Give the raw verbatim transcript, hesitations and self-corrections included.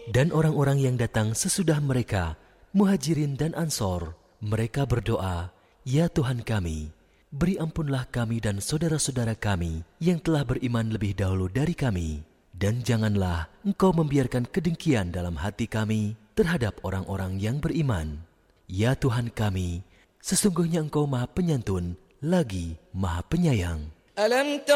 Dan orang-orang yang datang sesudah mereka, Muhajirin dan Ansor, mereka berdoa, "Ya Tuhan kami, beri ampunlah kami dan saudara-saudara kami yang telah beriman lebih dahulu dari kami. Dan janganlah Engkau membiarkan kedengkian dalam hati kami terhadap orang-orang yang beriman. Ya Tuhan kami, sesungguhnya Engkau Maha Penyantun lagi Maha Penyayang." ألم